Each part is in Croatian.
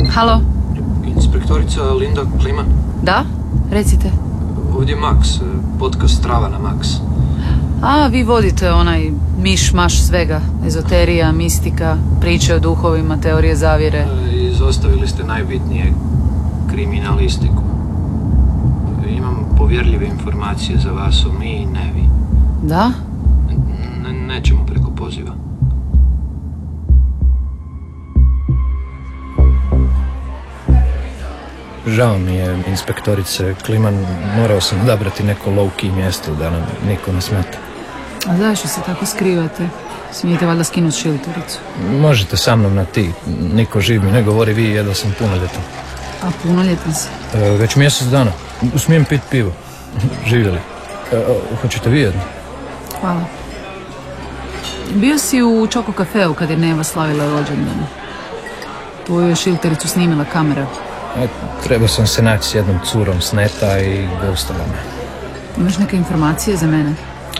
Halo? Inspektorica Linda Kliman? Da? Recite. Ovdje je Max, podcast Trava na Max. A, vi vodite onaj miš-maš svega. Ezoterija, mistika, priče o duhovima, teorije zavjere. Izostavili ste najbitnije, kriminalistiku. Imam povjerljive informacije za vas o mi i ne vi. Da? Nećemo preko poziva. Žao mi je, inspektorice Kliman, morao sam odabrati neko low-key mjesto da nam niko ne smeta. A zašto se tako skrivate? Smijete valjda skinuti šiltericu. Možete sa mnom na ti, niko živ mi ne govori vi, jedva sam punoljetan. A punoljetan si? Već mjesec dana, smijem pit pivo. Živjeli. Hoćete vi jedno? Hvala. Bio si u Čoko kafeu kad je Neva slavila rođendan. Tvoju je šiltericu snimila kamera. Trebao sam se naći s jednom curom s neta i ghostala me. Imaš neke informacije za mene?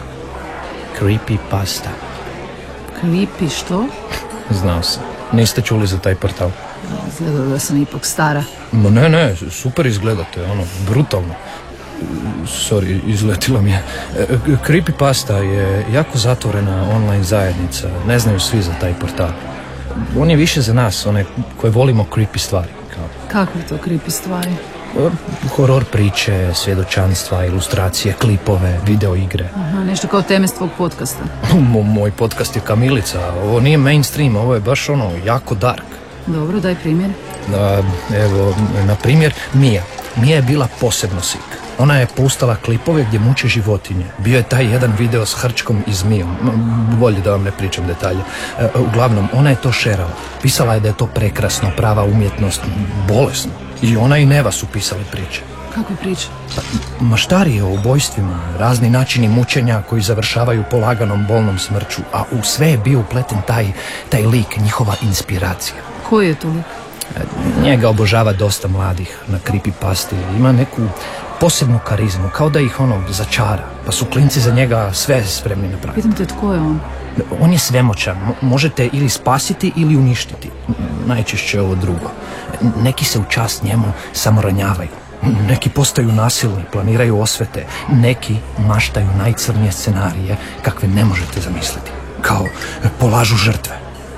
Creepypasta. Creepy što? Znao sam. Niste čuli za taj portal? Izgleda da sam ipak stara. Ne, super izgledate, brutalno. Sorry, izletilo mi je. Creepypasta je jako zatvorena online zajednica. Ne znaju svi za taj portal. On je više za nas, one koje volimo creepy stvari. Kakve to creepy stvari? Horor priče, svjedočanstva, ilustracije, klipove, video igre. Aha, nešto kao teme s tvog podcasta. Moj podcast je kamilica. Ovo nije mainstream, ovo je baš jako dark. Dobro, daj primjer. Evo, na primjer, Mija. Mija je bila posebno sik. Ona je pustala klipove gdje muče životinje. Bio je taj jedan video s hrčkom i zmijom. Bolje da vam ne pričam detalje. Uglavnom, ona je to šerala. Pisala je da je to prekrasno, prava umjetnost, bolesno. I ona i Neva su pisali priče. Kakve priče? Maštarije o ubojstvima, razni načini mučenja koji završavaju polaganom bolnom smrću, a u sve je bio upleten taj lik, njihova inspiracija. Koji je to lik? Njega obožava dosta mladih na creepypasti. Ima neku posebnu karizmu, kao da ih začara, pa su klinci za njega sve spremni napraviti. Pitam te, tko je on? On je svemoćan, možete ili spasiti ili uništiti. Najčešće ovo drugo. Neki se u čast njemu samoranjavaju. Neki postaju nasilni, planiraju osvete. Neki maštaju najcrnije scenarije kakve ne možete zamisliti. Kao polažu žrtve.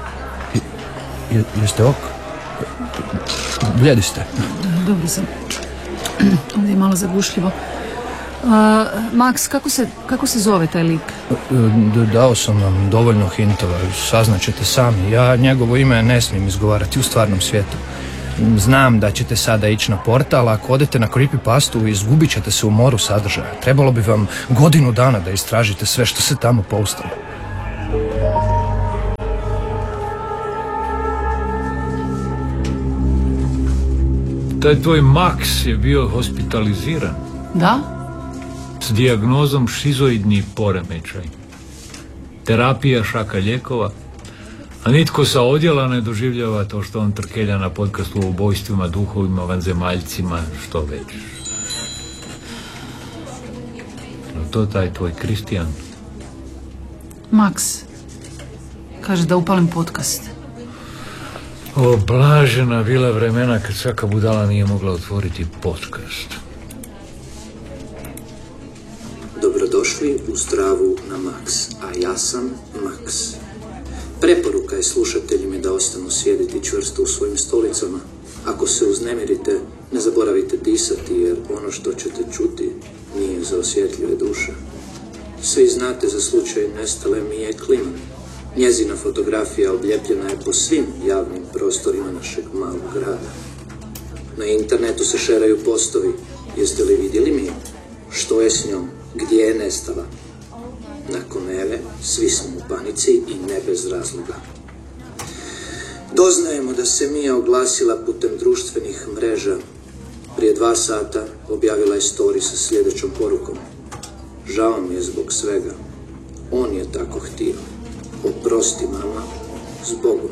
Jeste ok? Bljedi ste. Dobro sam. Ovdje je malo zagušljivo. Max, kako se zove taj lik? Dao sam vam dovoljno hintova, saznaćete sami. Ja njegovo ime ne smijem izgovarati u stvarnom svijetu. Znam da ćete sada ići na portal, ako odete na creepypastu izgubit ćete se u moru sadržaja. Trebalo bi vam godinu dana da istražite sve što se tamo postalo. Taj tvoj Max je bio hospitaliziran. Da? S dijagnozom šizoidni poremećaj. Terapija, šaka lijekova. A nitko sa odjela ne doživljava to što on trkelja na podcastu o ubojstvima, duhovima, vanzemaljcima, što već. No to taj tvoj Kristijan. Max kaže da upalim podcast. O, blažena bila vremena kad svaka budala nije mogla otvoriti podcast. Dobrodošli u Stravu na Max, a ja sam Max. Preporuka je slušateljima da ostanu sjediti čvrsto u svojim stolicama. Ako se uznemirite, ne zaboravite disati, jer ono što ćete čuti nije za osjetljive duše. Svi znate za slučaj nestale Mije Kliman. Njezina fotografija obljepljena je po svim javnim prostorima našeg malog grada. Na internetu se šeraju postovi. Jeste li vidjeli Miju? Što je s njom? Gdje je nestala? Nakon Eve, svi smo u panici i ne bez razloga. Doznajemo da se Mija oglasila putem društvenih mreža. Prije 2 sata objavila je story sa sljedećom porukom. Žao mi je zbog svega. On je tako htio. Oprosti, mama, zbogom.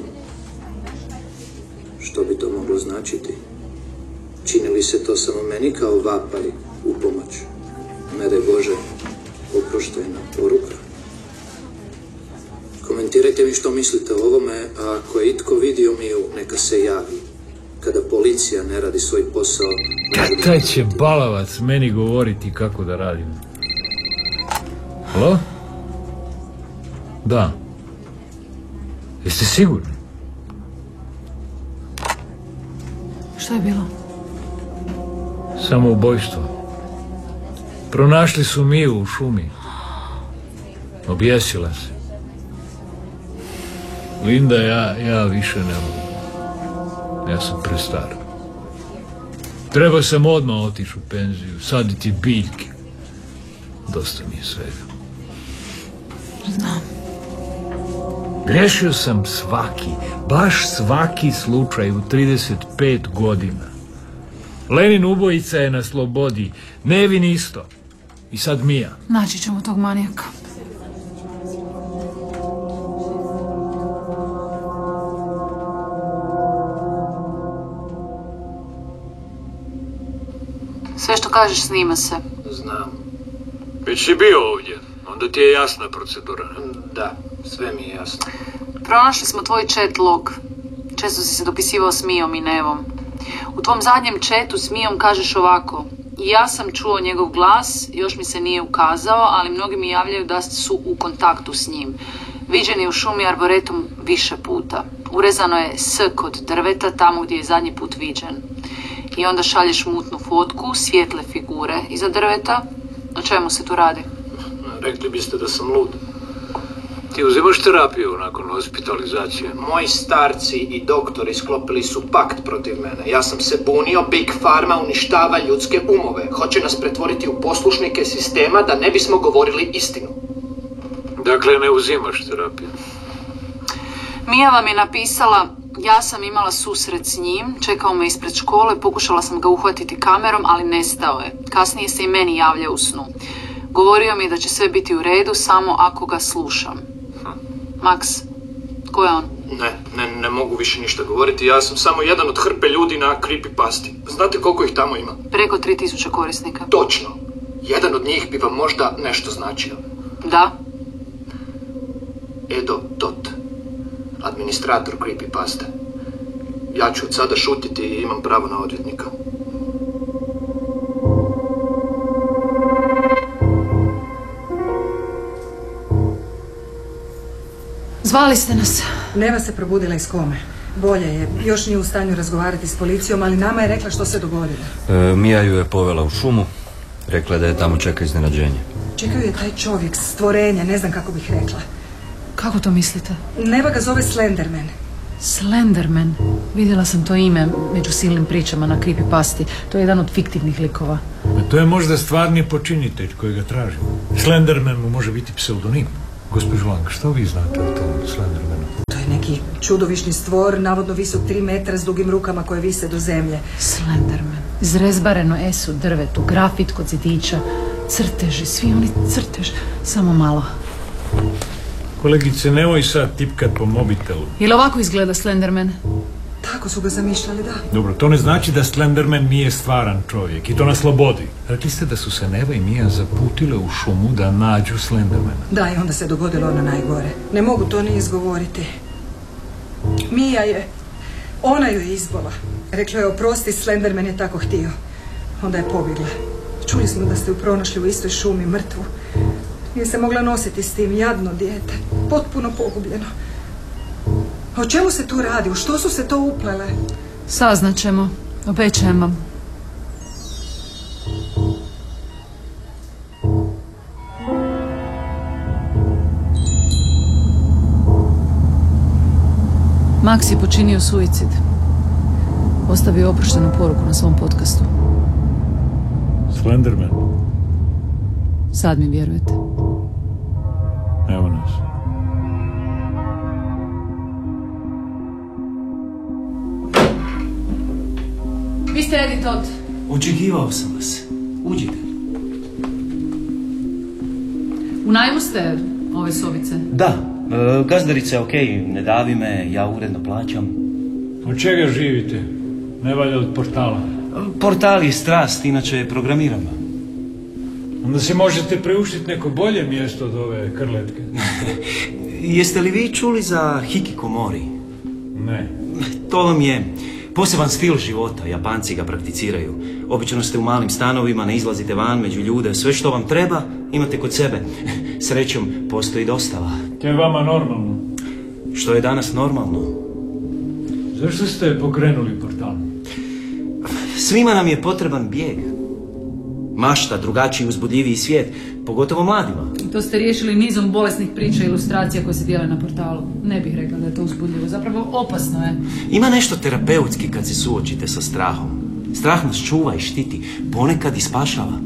Što bi to moglo značiti? Čini li se to samo meni kao vapaj u pomoć? Ne daj Bože, oproštajna poruka. Komentirajte mi što mislite o ovome, a ako je itko vidio Miju, neka se javi. Kada policija ne radi svoj posao... Taj će balavac meni govoriti kako da radim. Halo? Da. Jeste sigurni? Što je bilo? Samoubojstvo. Pronašli su Miju u šumi. Objesila se. Linda, ja više ne mogu. Ja sam prestar. Treba sam odmah otići u penziju, saditi biljke. Dosta mi je svega. Znam. Grešio sam baš svaki slučaj u 35 godina. Lenin ubojica je na slobodi, Nevin isto. I sad Mija. Naći ćemo tog manijaka. Sve što kažeš snima se. Znam. Već si bio ovdje, onda ti je jasna procedura. Da, sve mi je jasno. Pronašli smo tvoj chat log. Često si se dopisivao s Mijom i Nevom. U tvom zadnjem chatu s Mijom kažeš ovako: i ja sam čuo njegov glas, još mi se nije ukazao, ali mnogi mi javljaju da su u kontaktu s njim. Viđen je u šumi arboretum više puta. Urezano je S kod drveta, tamo gdje je zadnji put viđen. I onda šalješ mutnu fotku, svijetle figure iza drveta. O čemu se tu radi? Rekli biste da sam lud. Ti uzimaš terapiju nakon hospitalizacije? Moji starci i doktori sklopili su pakt protiv mene. Ja sam se bunio, Big Pharma uništava ljudske umove. Hoće nas pretvoriti u poslušnike sistema da ne bismo govorili istinu. Dakle, ne uzimaš terapiju? Mija vam je napisala: ja sam imala susret s njim, čekao me ispred škole, pokušala sam ga uhvatiti kamerom, ali nestao je. Kasnije se i meni javlja u snu. Govorio mi da će sve biti u redu samo ako ga slušam. Max, ko je on? Ne mogu više ništa govoriti. Ja sam samo jedan od hrpe ljudi na creepypasti. Znate koliko ih tamo ima? Preko 3000 korisnika. Točno. Jedan od njih bi vam možda nešto značio. Da? Edo Tot, administrator creepypaste. Ja ću od sada šutiti i imam pravo na odvjetnika. Zvali ste nas. Neva se probudila iz kome. Bolje je. Još nije u stanju razgovarati s policijom, ali nama je rekla što se dogodilo. Mija ju je povela u šumu. Rekla da je tamo čeka iznenađenje. Čekaju je taj čovjek, stvorenje, ne znam kako bih rekla. Kako to mislite? Neva ga zove Slenderman. Slenderman? Vidjela sam to ime među silnim pričama na creepypasti. To je jedan od fiktivnih likova. To je možda stvarni počinitelj koji ga tražimo. Slenderman mu može biti pseudonim. Gospođo Lang, što vi znate o tom Slendermanu? To je neki čudovišni stvor, navodno visok 3 metra s dugim rukama koje vise do zemlje. Slenderman. Izrezbareno S u drvetu, grafit kod zidića, crteži, svi oni crtež. Samo malo. Kolegice, nemoj sad tipkat po mobitelu. Ili ovako izgleda Slenderman? Tako su ga zamišljali, da. Dobro, to ne znači da Slenderman nije stvaran čovjek i to na slobodi. Rekli ste da su se Neva i Mija zaputile u šumu da nađu Slendermana. Da, i onda se dogodilo ono najgore. Ne mogu to ni izgovoriti. Mija je... Ona ju je izbola. Rekla je: oprosti, Slenderman je tako htio. Onda je pobjegla. Čuli smo da ste ju pronašli u istoj šumi, mrtvu. Nije se mogla nositi s tim, jadno dijete. Potpuno pogubljeno. O čemu se tu radi? U što su se to uplele? Saznaćemo. Obećajem vam. Max je počinio suicid. Ostavio oproštenu poruku na svom podcastu. Slenderman? Sad mi vjerujete. Evo nas. Vi ste Eddie Todd. Očekivao sam vas. Uđite. U najmu ste ove sobice? Da, gazdarica je okej, ne davi me, ja uredno plaćam. Od čega živite? Ne valja od portala. Portal je strast, inače programiram. Onda se možete priuštiti neko bolje mjesto od ove krletke. Jeste li vi čuli za Hikikomori? Ne. To vam je Poseban stil života, Japanci ga prakticiraju. Obično ste u malim stanovima, ne izlazite van među ljude, sve što vam treba imate kod sebe. Srećom, postoji dostava. To je vama normalno. Što je danas normalno? Zašto ste pokrenuli portal? Svima nam je potreban bijeg. Mašta, drugačiji, uzbudljiviji svijet, pogotovo mladima. To ste riješili nizom bolesnih priča i ilustracija koje se dijele na portalu. Ne bih rekla da je to uzbudljivo, zapravo opasno je. Ima nešto terapeutski kad se suočite sa strahom. Strah nas čuva i štiti, ponekad i spašava.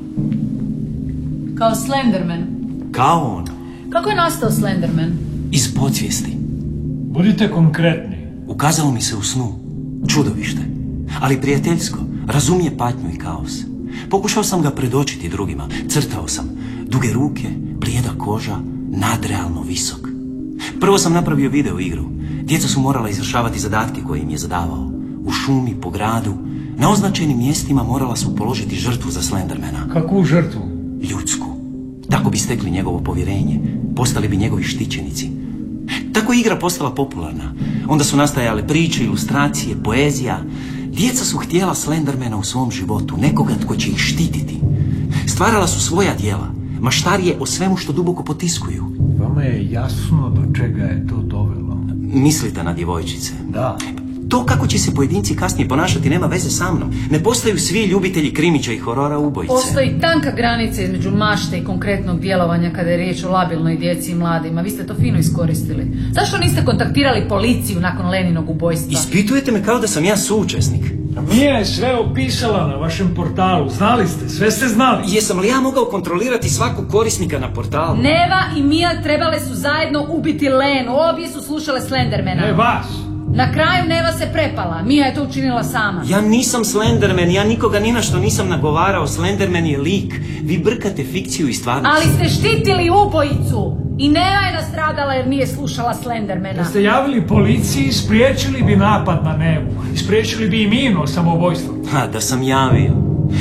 Kao Slenderman. Kao on. Kako je nastao Slenderman? Iz podsvijesti. Budite konkretni. Ukazalo mi se u snu. Čudovište. Ali prijateljsko. Razumije patnju i kaos. Pokušao sam ga predočiti drugima. Crtao sam. Duge ruke, blijeda koža, nadrealno visok. Prvo sam napravio video igru. Djeca su morala izvršavati zadatke koje im je zadavao. U šumi, po gradu, na označenim mjestima morala su položiti žrtvu za Slendermana. Kakvu žrtvu? Ljudsku. Tako bi stekli njegovo povjerenje. Postali bi njegovi štićenici. Tako je igra postala popularna. Onda su nastajale priče, ilustracije, poezija. Djeca su htjela Slendermana u svom životu, nekoga tko će ih štititi. Stvarala su svoja djela, maštarije o svemu što duboko potiskuju. Vama je jasno do čega je to dovelo. Mislite na djevojčice? Da. To kako će se pojedinci kasnije ponašati nema veze sa mnom. Ne postaju svi ljubitelji krimića i horora ubojice. Postoji tanka granica između mašte i konkretnog djelovanja kada je riječ o labilnoj djeci i mladima. Vi ste to fino iskoristili. Zašto niste kontaktirali policiju nakon Leninog ubojstva? Ispitujete me kao da sam ja suučesnik. Mija je sve opisala na vašem portalu. Znali ste, sve ste znali. Jesam li ja mogao kontrolirati svakog korisnika na portalu? Neva i Mija trebale su zajedno ubiti Lenu. Obje su slušale Slendermana. Ne vas. Na kraju Neva se prepala. Mija je to učinila sama. Ja nisam Slenderman, ja nikoga ni na što nisam nagovarao. Slenderman je lik. Vi brkate fikciju i stvarnost. Ali ste štitili ubojicu. I Neva je nastradala jer nije slušala Slendermana. Da ste javili policiji, spriječili bi napad na Nevu. I spriječili bi i Mijino samoubojstvo. Da sam javio.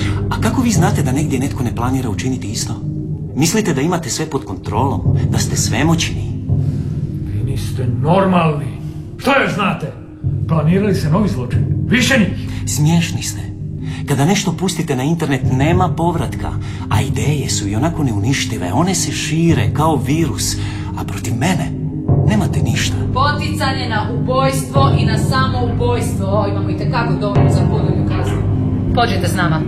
A kako vi znate da negdje netko ne planira učiniti isto? Mislite da imate sve pod kontrolom? Da ste svemoćni? Vi niste normalni. Što još znate? Planirali se novi zločin. Više njih. Smiješni ste. Kada nešto pustite na internet nema povratka, a ideje su i onako neuništive. One se šire kao virus, a protiv mene nemate ništa. Poticanje na ubojstvo i na samoubojstvo. Imamo i tekako dovoljno za podolju kaznu. Pođite s nama.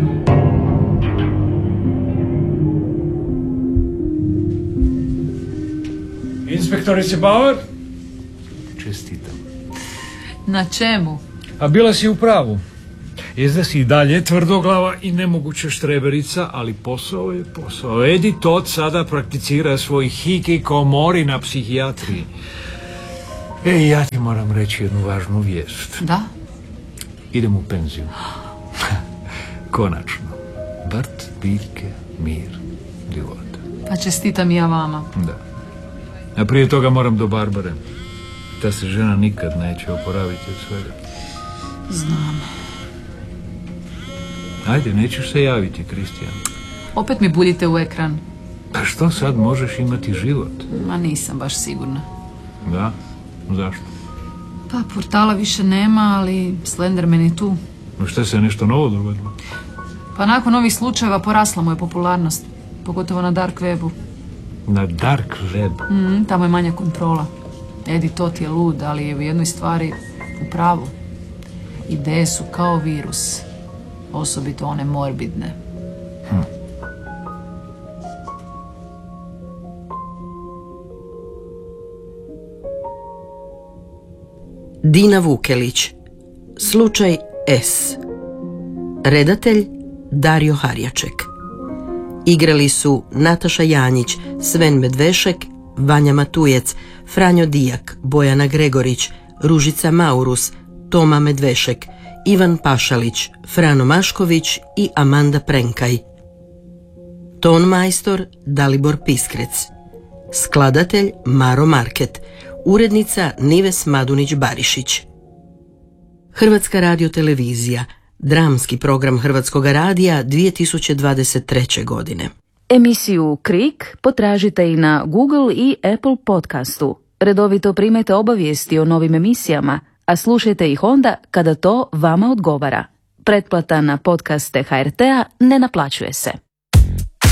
Inspektorice Bauer? Čestitam. Na čemu? A bila si u pravu. Jezda si i dalje tvrdoglava i nemoguća štreberica, ali posao je posao. Edi Todd sada prakticira svoj hikikomori na psihijatriji. Ja ti moram reći jednu važnu vijest. Da? Idem u penziju. Konačno. Vrt, biljke, mir, života. Pa čestitam i ja vama. Da. A prije toga moram do Barbare. Ta se žena nikad neće oporaviti od svega. Znam. Ajde, nećeš se javiti, Kristijan. Opet mi buljite u ekran. Pa što sad možeš imati život? Ma nisam baš sigurna. Da? Zašto? Pa portala više nema, ali Slenderman je tu. Šta se nešto novo dogodilo? Pa nakon ovih slučajeva porasla mu je popularnost. Pogotovo na dark webu. Na dark web? Tamo je manja kontrola. Edi Todd je lud, ali je u jednoj stvari u pravu. Ideje su kao virus. Osobito one morbidne. Dina Vukelić. Slučaj S. Redatelj Dario Harjaček. Igrali su Nataša Janjić, Sven Medvešek, Vanja Matujec, Franjo Dijak, Bojana Gregorić, Ružica Maurus, Toma Medvešek, Ivan Pašalić, Frano Mašković i Amanda Prenkaj. Ton majstor Dalibor Piskrec. Skladatelj Maro Market. Urednica Nives Madunić-Barišić. Hrvatska radiotelevizija. Dramski program Hrvatskog radija 2023. godine. Emisiju Krik potražite i na Google i Apple podcastu. Redovito primajte obavijesti o novim emisijama, a slušajte ih onda kada to vama odgovara. Pretplata na podcaste HRT-a ne naplaćuje se.